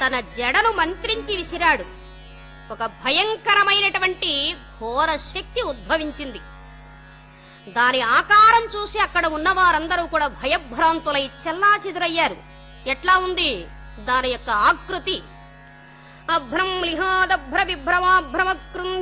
తన జడను మంత్రించి విసిరాడు. ఒక భయంకరమైనటువంటి ఘోర శక్తి ఉద్భవించింది. దాని ఆకారం చూసి అక్కడ ఉన్నవారందరూ కూడా భయభ్రాంతులై చెల్లాచెదురయ్యారు. ఎట్లా ఉంది దాని యొక్క ఆకృతి? అభ్రం లిహాదభ్ర విభ్రమాభ్రమకృండి